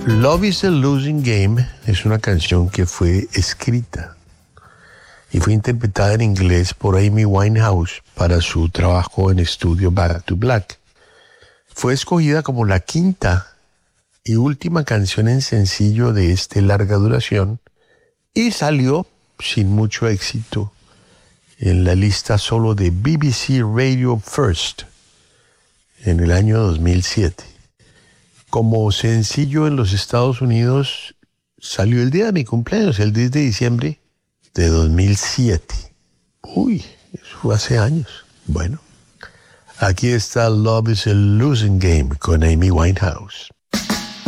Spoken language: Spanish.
Love is a Losing Game es una canción que fue escrita y fue interpretada en inglés por Amy Winehouse para su trabajo en estudio Back to Black. Fue escogida como la quinta y última canción en sencillo de larga duración y salió sin mucho éxito en la lista solo de BBC Radio First en el año 2007. Como sencillo en los Estados Unidos salió el día de mi cumpleaños, el 10 de diciembre de 2007. Uy, eso fue hace años. Bueno, aquí está Love is a Losing Game con Amy Winehouse.